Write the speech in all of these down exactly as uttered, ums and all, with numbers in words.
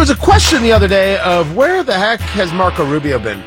was a question the other day of where the heck has Marco Rubio been?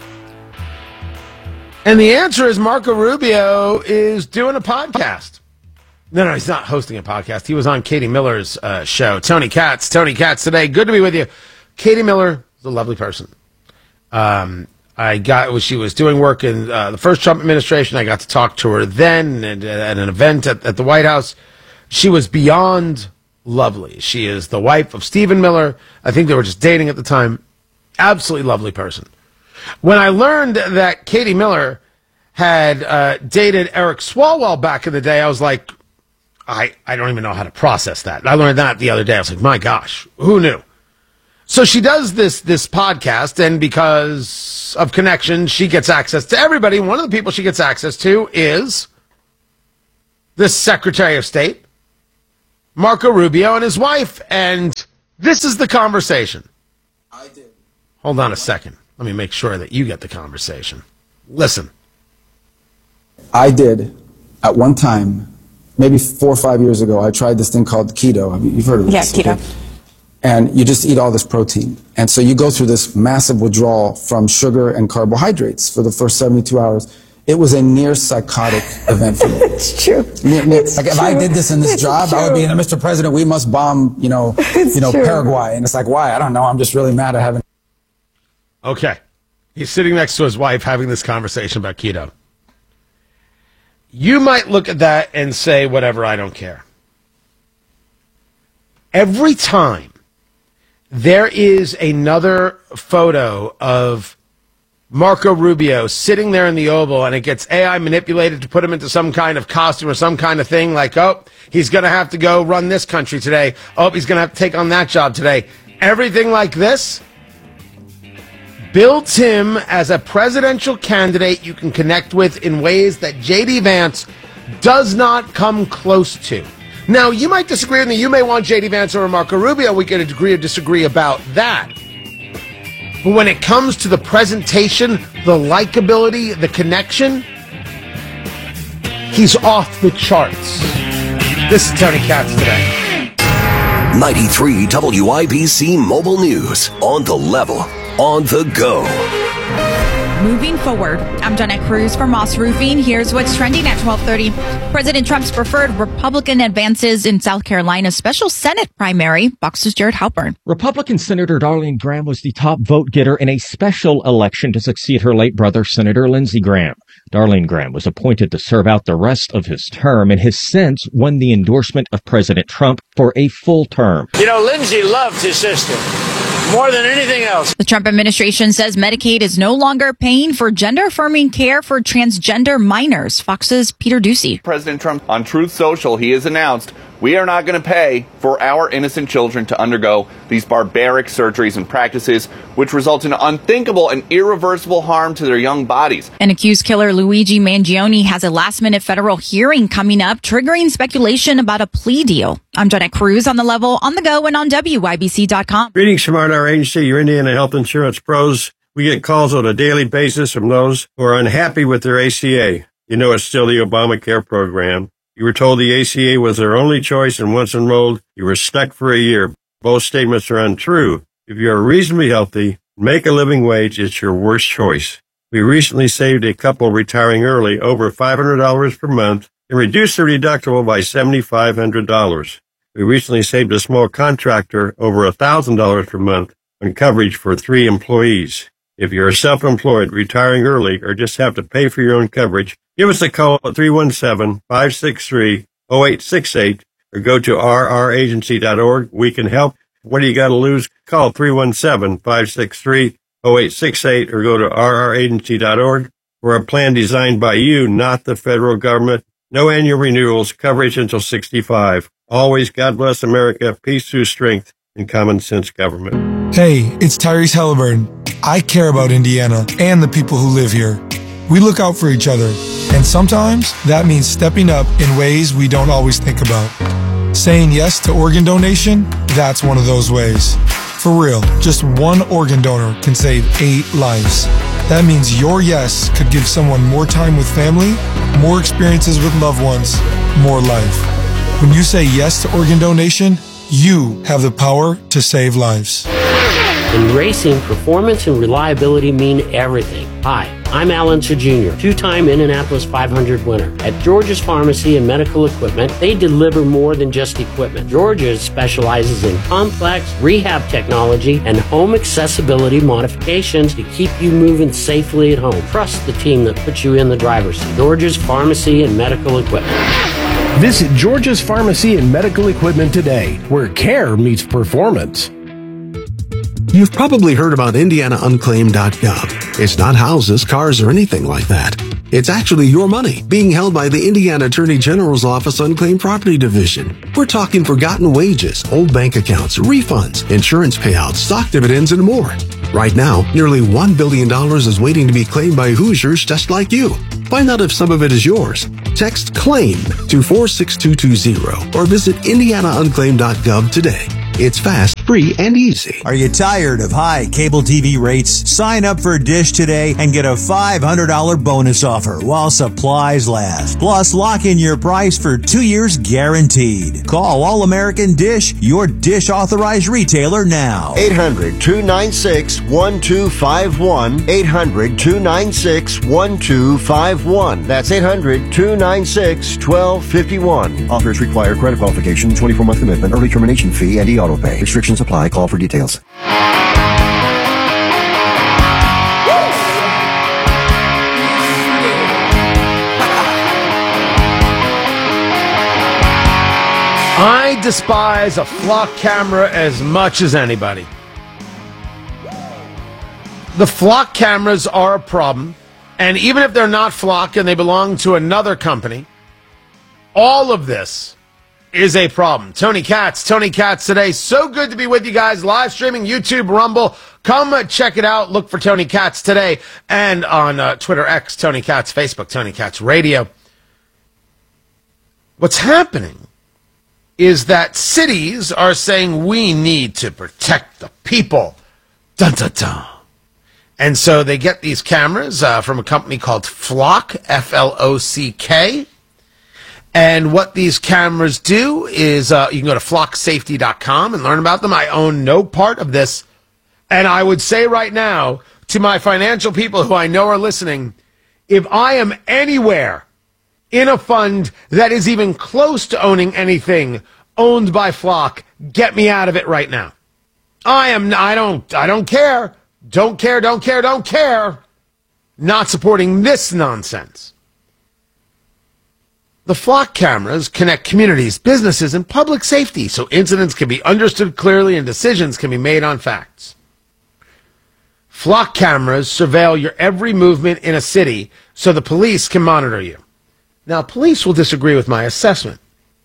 And the answer is Marco Rubio is doing a podcast. No, no, he's not hosting a podcast. He was on Katie Miller's uh, show. Tony Katz. Tony Katz today. Good to be with you. Katie Miller is a lovely person. Um, I got, she was doing work in uh, the first Trump administration. I got to talk to her then at, at an event at, at the White House. She was beyond lovely. She is the wife of Stephen Miller. I think they were just dating at the time. Absolutely lovely person. When I learned that Katie Miller had uh, dated Eric Swalwell back in the day, I was like, I, I don't even know how to process that. I learned that the other day. I was like, my gosh, who knew? So she does this this podcast, and because of connection, she gets access to everybody. One of the people she gets access to is the Secretary of State, Marco Rubio, and his wife. And this is the conversation. I did. Hold on a second. Let me make sure that you get the conversation. Listen. I did, at one time, maybe four or five years ago, I tried this thing called keto. Have you, you've heard of yeah, this? Yeah, keto. Okay? And you just eat all this protein. And so you go through this massive withdrawal from sugar and carbohydrates for the first seventy-two hours. It was a near psychotic event for me. It's true. Near, near, it's like true. If I did this in this it's job, true. I would be, Mister President, we must bomb, you know, it's you know, true. Paraguay. And it's like, why? I don't know. I'm just really mad at having. Okay. He's sitting next to his wife having this conversation about keto. You might look at that and say, whatever, I don't care. Every time there is another photo of Marco Rubio sitting there in the Oval and it gets A I manipulated to put him into some kind of costume or some kind of thing like, oh, he's going to have to go run this country today. Oh, he's going to have to take on that job today. Everything like this builds him as a presidential candidate you can connect with in ways that J D Vance does not come close to. Now, you might disagree with me. You may want J D Vance over Marco Rubio. We can agree or disagree about that. But when it comes to the presentation, the likability, the connection, he's off the charts. This is Tony Katz today. ninety-three W I B C Mobile News. On the level. On the go. Moving forward, I'm Jenna Cruz for Moss Roofing. Here's what's trending at twelve thirty. President Trump's preferred Republican advances in South Carolina's special Senate primary. Fox's Jared Halpern. Republican Senator Darlene Graham was the top vote getter in a special election to succeed her late brother, Senator Lindsey Graham. Darlene Graham was appointed to serve out the rest of his term and has since won the endorsement of President Trump for a full term. You know, Lindsey loved his sister more than anything else. The Trump administration says Medicaid is no longer paying for gender-affirming care for transgender minors. Fox's Peter Ducey. President Trump on Truth Social, he has announced we are not going to pay for our innocent children to undergo these barbaric surgeries and practices, which result in unthinkable and irreversible harm to their young bodies. An accused killer, Luigi Mangione, has a last-minute federal hearing coming up, triggering speculation about a plea deal. I'm Jenna Cruz on the level, on the go, and on W I B C dot com. Greetings from our agency, your Indiana Health Insurance Pros. We get calls on a daily basis from those who are unhappy with their A C A. You know it's still the Obamacare program. You were told the A C A was their only choice, and once enrolled, you were stuck for a year. Both statements are untrue. If you are reasonably healthy, make a living wage, it's your worst choice. We recently saved a couple retiring early over five hundred dollars per month and reduced their deductible by seven thousand five hundred dollars. We recently saved a small contractor over one thousand dollars per month on coverage for three employees. If you're self-employed, retiring early, or just have to pay for your own coverage, give us a call at three one seven, five six three, zero eight six eight or go to r r agency dot org. We can help. What do you got to lose? Call three one seven, five six three, zero eight six eight or go to r r agency dot org. We're a plan designed by you, not the federal government. No annual renewals, coverage until sixty-five. Always God bless America, peace through strength, and common sense government. Hey, it's Tyrese Halliburton. I care about Indiana and the people who live here. We look out for each other, and sometimes that means stepping up in ways we don't always think about. Saying yes to organ donation, that's one of those ways. For real, just one organ donor can save eight lives. That means your yes could give someone more time with family, more experiences with loved ones, more life. When you say yes to organ donation, you have the power to save lives. In racing, performance and reliability mean everything. Hi, I'm Al Unser Junior, two-time Indianapolis five hundred winner. At George's Pharmacy and Medical Equipment, they deliver more than just equipment. George's specializes in complex rehab technology and home accessibility modifications to keep you moving safely at home. Trust the team that puts you in the driver's seat. George's Pharmacy and Medical Equipment. Visit George's Pharmacy and Medical Equipment today, where care meets performance. You've probably heard about Indiana Unclaimed dot gov. It's not houses, cars, or anything like that. It's actually your money being held by the Indiana Attorney General's Office Unclaimed Property Division. We're talking forgotten wages, old bank accounts, refunds, insurance payouts, stock dividends, and more. Right now, nearly one billion dollars is waiting to be claimed by Hoosiers just like you. Find out if some of it is yours. Text CLAIM to four six two two zero or visit Indiana Unclaimed dot gov today. It's fast, free, and easy. Are you tired of high cable T V rates? Sign up for Dish today and get a five hundred dollars bonus offer while supplies last. Plus, lock in your price for two years guaranteed. Call All American Dish, your Dish authorized retailer now. eight hundred, two nine six, one two five one. eight hundred, two nine six, one two five one. That's eight hundred, two nine six, one two five one. Offers require credit qualification, twenty-four month commitment, early termination fee, and e-auto pay. Restrictions apply. Call for details. I despise a flock camera as much as anybody. The flock cameras are a problem, and even if they're not flock and they belong to another company, all of this is a problem. Tony Katz, Tony Katz today. So good to be with you guys. Live streaming, YouTube, Rumble. Come check it out. Look for Tony Katz today. And on uh, Twitter X, Tony Katz, Facebook, Tony Katz Radio. What's happening is that cities are saying we need to protect the people. Dun, dun, dun. And so they get these cameras uh, from a company called Flock, F L O C K. And what these cameras do is uh, you can go to flock safety dot com and learn about them. I own no part of this. And I would say right now to my financial people who I know are listening, if I am anywhere in a fund that is even close to owning anything owned by Flock, get me out of it right now. I am, I don't, I don't care. Don't care, don't care, don't care. Not supporting this nonsense. The Flock cameras connect communities, businesses, and public safety so incidents can be understood clearly and decisions can be made on facts. Flock cameras surveil your every movement in a city so the police can monitor you. Now, police will disagree with my assessment.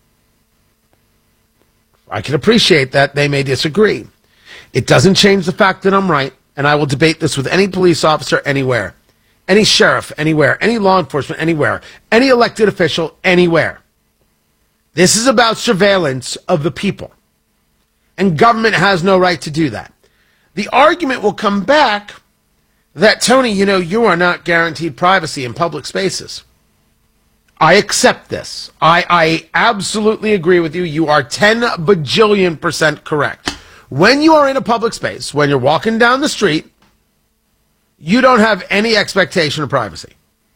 I can appreciate that they may disagree. It doesn't change the fact that I'm right, and I will debate this with any police officer anywhere. Any sheriff, anywhere. Any law enforcement, anywhere. Any elected official, anywhere. This is about surveillance of the people. And government has no right to do that. The argument will come back that, Tony, you know, you are not guaranteed privacy in public spaces. I accept this. I, I absolutely agree with you. You are ten bajillion percent correct. When you are in a public space, when you're walking down the street, you don't have any expectation of privacy.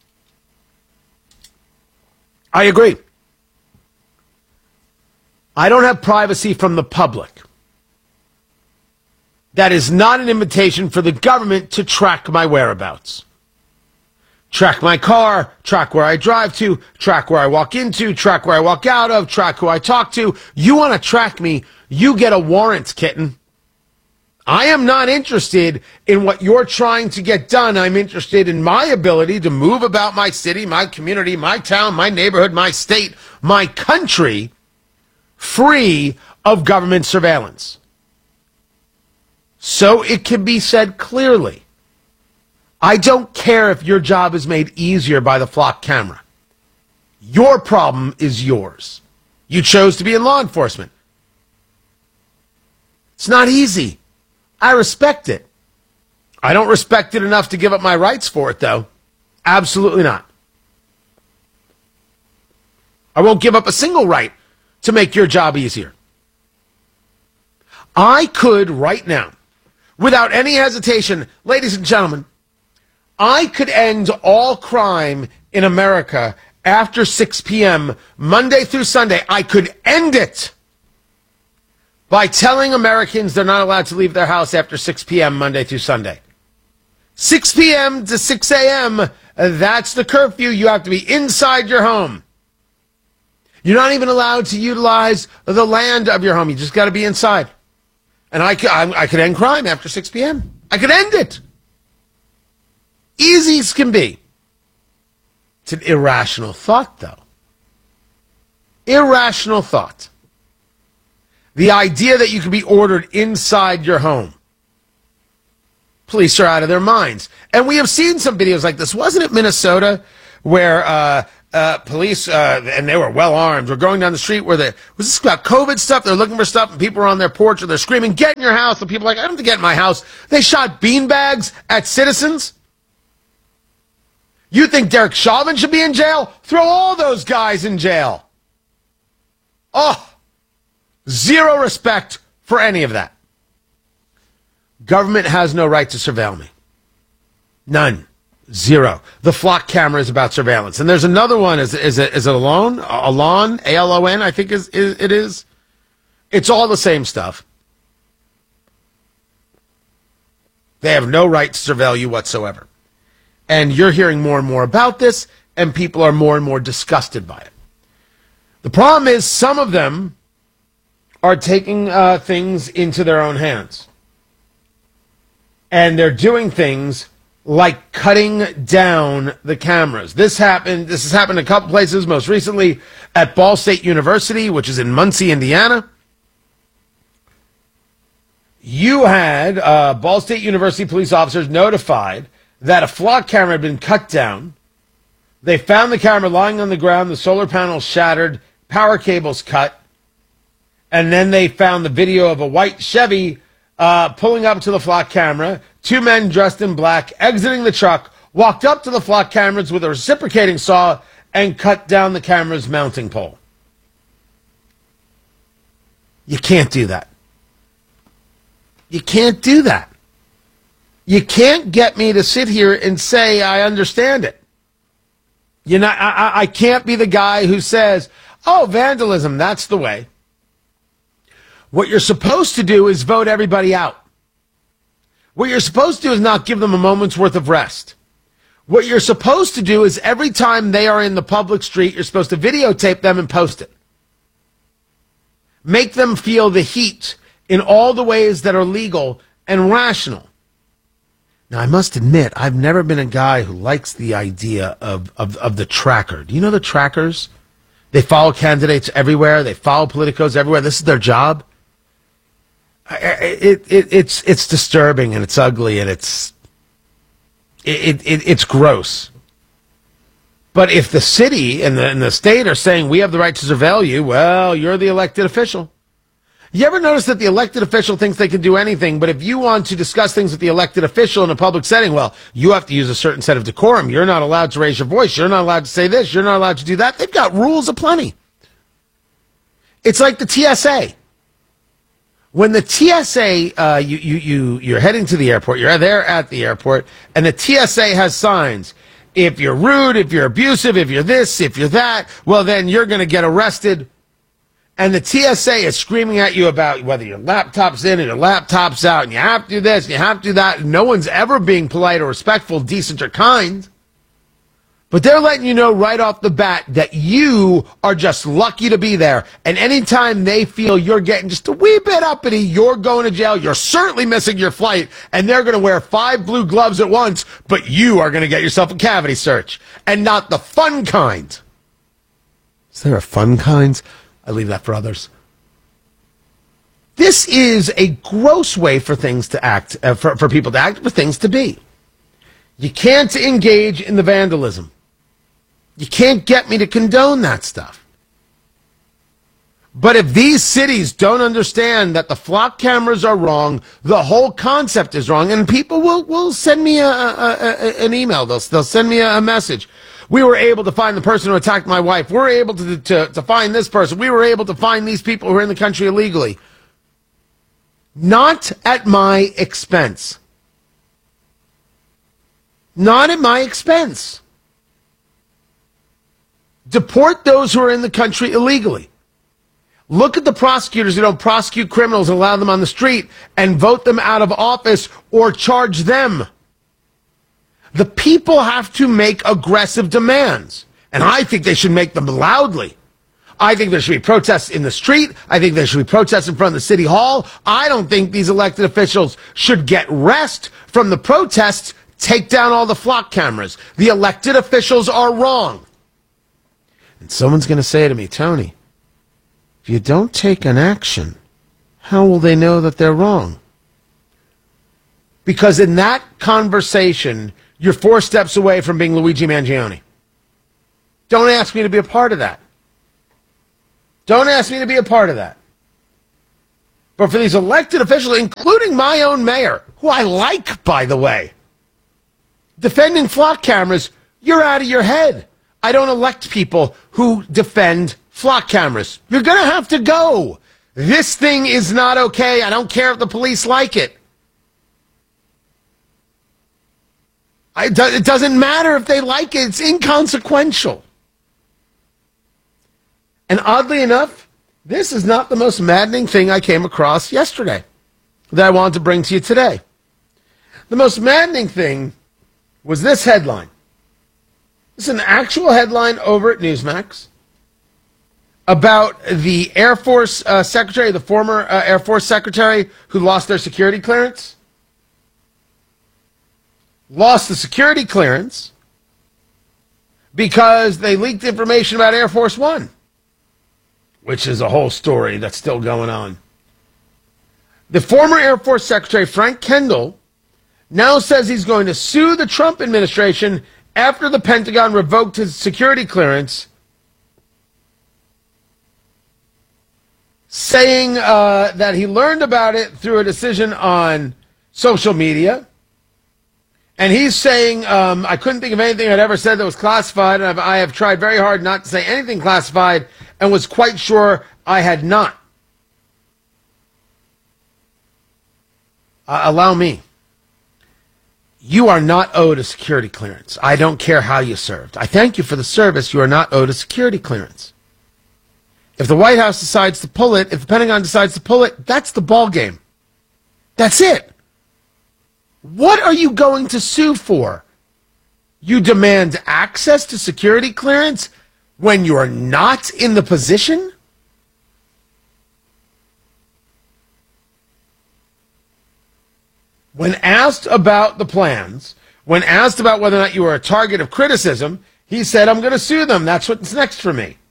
I agree. I don't have privacy from the public. That is not an invitation for the government to track my whereabouts. Track my car, track where I drive to, track where I walk into, track where I walk out of, track who I talk to. You want to track me, you get a warrant, kitten. I am not interested in what you're trying to get done. I'm interested in my ability to move about my city, my community, my town, my neighborhood, my state, my country, free of government surveillance. So it can be said clearly, I don't care if your job is made easier by the Flock camera. Your problem is yours. You chose to be in law enforcement. It's not easy. I respect it. I don't respect it enough to give up my rights for it, though. Absolutely not. I won't give up a single right to make your job easier. I could, right now, without any hesitation. Ladies and gentlemen, I could end all crime in America after six p.m., Monday through Sunday. I could end it by telling Americans they're not allowed to leave their house after six p.m. Monday through Sunday. six p.m. to six a.m., that's the curfew. You have to be inside your home. You're not even allowed to utilize the land of your home. You just got to be inside. And I could, I, I could end crime after six p.m. I could end it. Easy as can be. It's an irrational thought, though. Irrational thought. The idea that you could be ordered inside your home. Police are out of their minds. And we have seen some videos like this. Wasn't it Minnesota where uh, uh, police, uh, and they were well armed, were going down the street where they, was this about COVID stuff? They're looking for stuff and people are on their porch or they're screaming, get in your house. And people are like, I don't have to get in my house. They shot beanbags at citizens. You think Derek Chauvin should be in jail? Throw all those guys in jail. Oh, zero respect for any of that. Government has no right to surveil me. None. Zero. The flock camera is about surveillance. And there's another one. Is, is, it, is it Alon? Alon? A L O N, I think is, is, it is. It's all the same stuff. They have no right to surveil you whatsoever. And you're hearing more and more about this, and people are more and more disgusted by it. The problem is some of them are taking uh, things into their own hands. And they're doing things like cutting down the cameras. This happened, this has happened in a couple places, most recently at Ball State University, which is in Muncie, Indiana. You had uh, Ball State University police officers notified that a flock camera had been cut down. They found the camera lying on the ground, the solar panels shattered, power cables cut, and then they found the video of a white Chevy uh, pulling up to the flock camera, two men dressed in black exiting the truck, walked up to the flock cameras with a reciprocating saw and cut down the camera's mounting pole. You can't do that. You can't do that. You can't get me to sit here and say I understand it. You know, I, I can't be the guy who says, oh, vandalism, that's the way. What you're supposed to do is vote everybody out. What you're supposed to do is not give them a moment's worth of rest. What you're supposed to do is every time they are in the public street, you're supposed to videotape them and post it. Make them feel the heat in all the ways that are legal and rational. Now, I must admit, I've never been a guy who likes the idea of, of, of the tracker. Do you know the trackers? They follow candidates everywhere. They follow politicos everywhere. This is their job. It, it, it's, it's disturbing, and it's ugly, and it's, it, it, it's gross. But if the city and the, and the state are saying we have the right to surveil you, well, you're the elected official. You ever notice that the elected official thinks they can do anything, but if you want to discuss things with the elected official in a public setting, well, you have to use a certain set of decorum. You're not allowed to raise your voice. You're not allowed to say this. You're not allowed to do that. They've got rules aplenty. It's like the T S A. When the T S A, uh, you, you, you, you're heading to the airport, you're there at the airport, and the T S A has signs. If you're rude, if you're abusive, if you're this, if you're that, well, then you're going to get arrested. And the T S A is screaming at you about whether your laptop's in or your laptop's out, and you have to do this, and you have to do that. No one's ever being polite or respectful, decent or kind. But they're letting you know right off the bat that you are just lucky to be there. And anytime they feel you're getting just a wee bit uppity, you're going to jail. You're certainly missing your flight, and they're going to wear five blue gloves at once, but you are going to get yourself a cavity search, and not the fun kind. Is there a fun kind? I leave that for others. This is a gross way for things to act, uh, for, for people to act, for things to be. You can't engage in the vandalism. You can't get me to condone that stuff. But if these cities don't understand that the flock cameras are wrong, the whole concept is wrong, and people will, will send me a, a, a, an email, they'll, they'll send me a, a message. We were able to find the person who attacked my wife. We're able to, to, to find this person. We were able to find these people who are in the country illegally. Not at my expense. Not at my expense. Deport those who are in the country illegally. Look at the prosecutors who don't prosecute criminals and allow them on the street and vote them out of office or charge them. The people have to make aggressive demands, and I think they should make them loudly. I think there should be protests in the street. I think there should be protests in front of the city hall. I don't think these elected officials should get rest from the protests. Take down all the flock cameras. The elected officials are wrong. And someone's going to say to me, Tony, if you don't take an action, how will they know that they're wrong? Because in that conversation, you're four steps away from being Luigi Mangione. Don't ask me to be a part of that. Don't ask me to be a part of that. But for these elected officials, including my own mayor, who I like, by the way, defending flock cameras, you're out of your head. I don't elect people who defend flock cameras. You're going to have to go. This thing is not okay. I don't care if the police like it. I, it doesn't matter if they like it. It's inconsequential. And oddly enough, this is not the most maddening thing I came across yesterday that I wanted to bring to you today. The most maddening thing was this headline. This is an actual headline over at Newsmax about the Air Force uh, Secretary, the former uh, Air Force Secretary who lost their security clearance. Lost the security clearance because they leaked information about Air Force One, which is a whole story that's still going on. The former Air Force Secretary, Frank Kendall, now says he's going to sue the Trump administration after the Pentagon revoked his security clearance, saying uh, that he learned about it through a decision on social media. And he's saying, um, I couldn't think of anything I'd ever said that was classified, and I've, I have tried very hard not to say anything classified and was quite sure I had not. Uh, allow me. You are not owed a security clearance. I don't care how you served. I thank you for the service. You are not owed a security clearance. If the White House decides to pull it, if the Pentagon decides to pull it, that's the ball game. That's it. What are you going to sue for? You demand access to security clearance when you're not in the position? When asked about the plans, when asked about whether or not you were a target of criticism, he said, I'm going to sue them. That's what's next for me.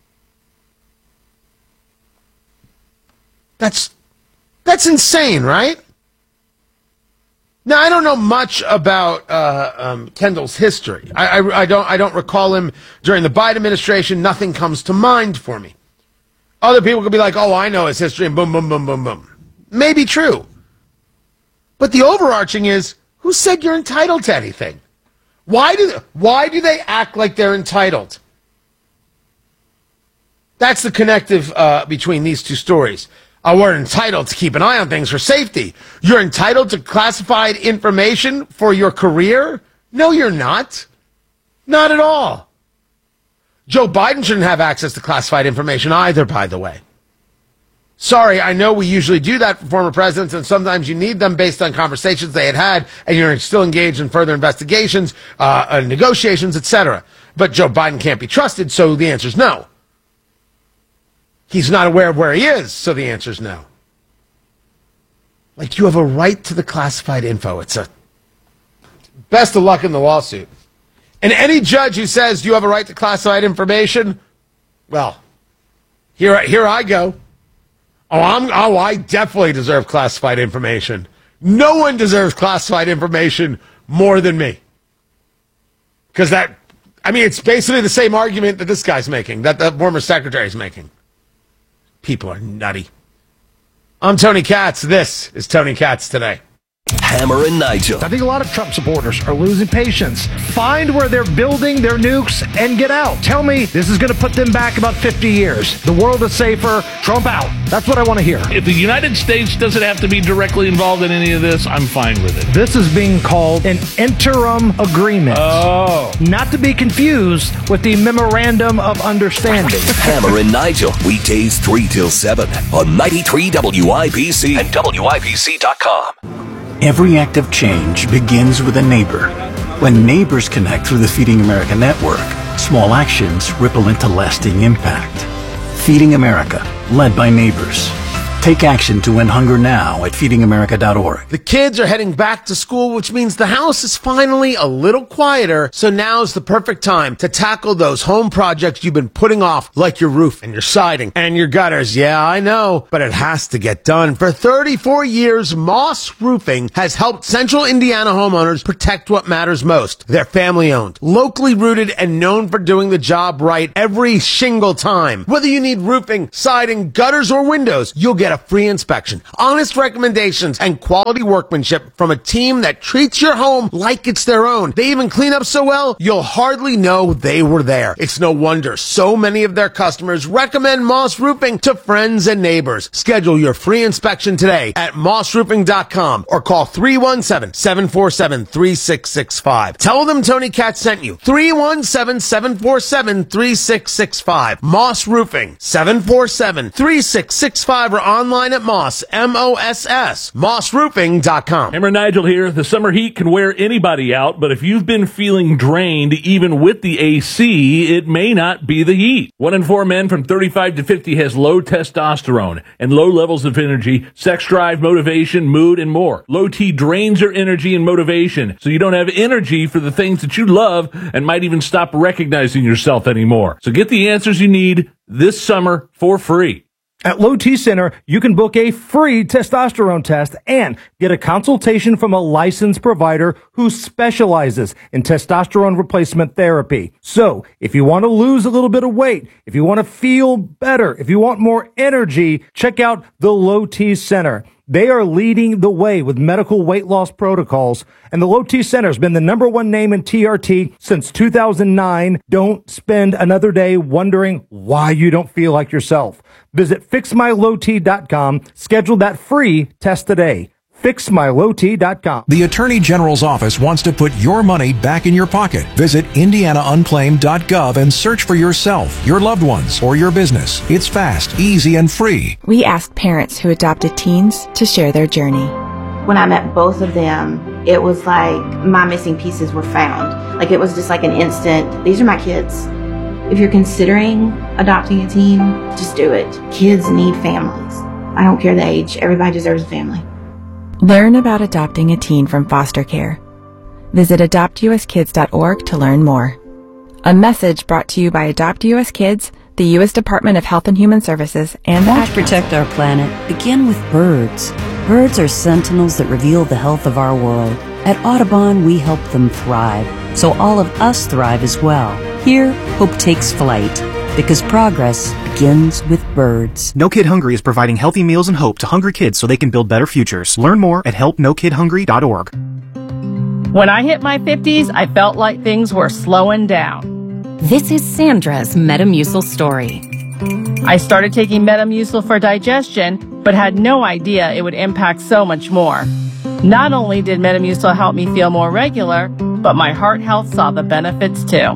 That's, that's insane, right? Now, I don't know much about uh, um, Kendall's history. I, I, I don't. I don't recall him during the Biden administration. Nothing comes to mind for me. Other people could be like, "Oh, I know his history," and boom, boom, boom, boom, boom. Maybe true, but the overarching is: who said you're entitled to anything? Why do Why do they act like they're entitled? That's the connective uh, between these two stories. Uh, we're entitled to keep an eye on things for safety. You're entitled to classified information for your career? No, you're not. Not at all. Joe Biden shouldn't have access to classified information either, by the way. Sorry, I know we usually do that for former presidents, and sometimes you need them based on conversations they had had, and you're still engaged in further investigations, uh, uh, negotiations, et cetera. But Joe Biden can't be trusted, so the answer is no. He's not aware of where he is, so the answer is no. Like, you have a right to the classified info. It's a best of luck in the lawsuit. And any judge who says you have a right to classified information, well, here, here I go. Oh, I'm, oh, I definitely deserve classified information. No one deserves classified information more than me. Because that, I mean, it's basically the same argument that this guy's making, that the former secretary's making. People are nutty. I'm Tony Katz. This is Tony Katz Today. Hammer and Nigel. I think a lot of Trump supporters are losing patience. Find where they're building their nukes and get out. Tell me this is going to put them back about fifty years. The world is safer. Trump out. That's what I want to hear. If the United States doesn't have to be directly involved in any of this, I'm fine with it. This is being called an interim agreement. Oh. Not to be confused with the Memorandum of Understanding. Hammer and Nigel, weekdays three till seven on ninety-three W I B C and W I B C dot com. Every act of change begins with a neighbor. When neighbors connect through the Feeding America network, small actions ripple into lasting impact. Feeding America, led by neighbors. Take action to end hunger now at feeding america dot org. The kids are heading back to school, which means the house is finally a little quieter. So now's the perfect time to tackle those home projects you've been putting off, like your roof and your siding and your gutters. Yeah, I know, but it has to get done. For thirty-four years, Moss Roofing has helped Central Indiana homeowners protect what matters most. They're family owned, locally rooted, and known for doing the job right every single time. Whether you need roofing, siding, gutters, or windows, you'll get a free inspection, honest recommendations, and quality workmanship from a team that treats your home like it's their own. They even clean up so well, you'll hardly know they were there. It's no wonder so many of their customers recommend Moss Roofing to friends and neighbors. Schedule your free inspection today at moss roofing dot com or call three one seven, seven four seven, three six six five. Tell them Tony Katz sent you. three one seven, seven four seven, three six six five. Moss Roofing, seven four seven, three six six five, or online at Moss, M O S S, moss roofing dot com. Hammer Nigel here. The summer heat can wear anybody out, but if you've been feeling drained even with the A C, it may not be the heat. One in four men from thirty-five to fifty has low testosterone and low levels of energy, sex drive, motivation, mood, and more. Low T drains your energy and motivation, so you don't have energy for the things that you love and might even stop recognizing yourself anymore. So get the answers you need this summer for free. At Low T Center, you can book a free testosterone test and get a consultation from a licensed provider who specializes in testosterone replacement therapy. So, if you want to lose a little bit of weight, if you want to feel better, if you want more energy, check out the Low T Center. They are leading the way with medical weight loss protocols, and the Low T Center has been the number one name in T R T since two thousand nine. Don't spend another day wondering why you don't feel like yourself. Visit fix my low t dot com. Schedule that free test today. fix my low t dot com. The Attorney General's office wants to put your money back in your pocket. Visit indiana unclaimed dot gov and search for yourself, your loved ones, or your business. It's fast, easy, and free. We asked parents who adopted teens to share their journey. When I met both of them, it was like my missing pieces were found. Like it was just like an instant, these are my kids. If you're considering adopting a teen, just do it. Kids need families. I don't care the age. Everybody deserves a family. Learn about adopting a teen from foster care. Visit adopt u s kids dot org to learn more. A message brought to you by Adopt U S Kids, the U S Department of Health and Human Services, and the to protect our planet, begin with birds. Birds are sentinels that reveal the health of our world. At Audubon, we help them thrive, so all of us thrive as well. Here, hope takes flight, because progress begins with birds. No Kid Hungry is providing healthy meals and hope to hungry kids so they can build better futures. Learn more at help no kid hungry dot org. When I hit my fifties, I felt like things were slowing down. This is Sandra's Metamucil story. I started taking Metamucil for digestion, but had no idea it would impact so much more. Not only did Metamucil help me feel more regular, but my heart health saw the benefits too.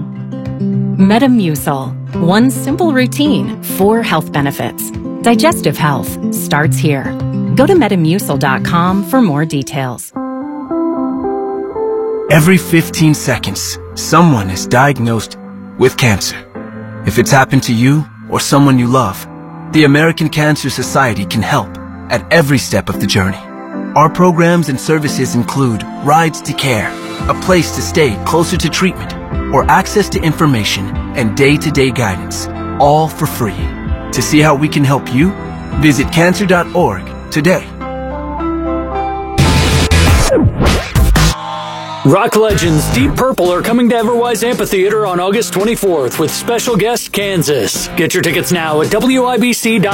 Metamucil. One simple routine, four health benefits. Digestive health starts here. Go to metamucil dot com for more details. Every fifteen seconds, someone is diagnosed with cancer. If it's happened to you or someone you love, the American Cancer Society can help at every step of the journey. Our programs and services include rides to care, a place to stay closer to treatment, or access to information and day-to-day guidance, all for free. To see how we can help you, visit cancer dot org today. Rock legends Deep Purple are coming to Everwise Amphitheater on August twenty-fourth with special guest Kansas. Get your tickets now at W I B C dot com.